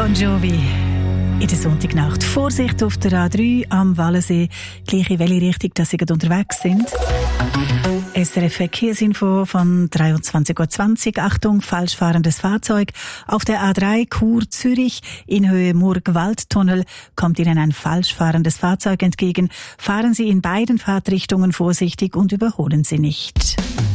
Bon Jovi. In der Sonntagnacht. Vorsicht auf der A3 am Wallensee. Gleich in welche Richtung, dass Sie gerade unterwegs sind. SRF Verkehrsinfo von 23:20 Uhr. Achtung, falsch fahrendes Fahrzeug. Auf der A3 Chur-Zürich in Höhe Murg-Waldtunnel kommt Ihnen ein falsch fahrendes Fahrzeug entgegen. Fahren Sie in beiden Fahrtrichtungen vorsichtig und überholen Sie nicht.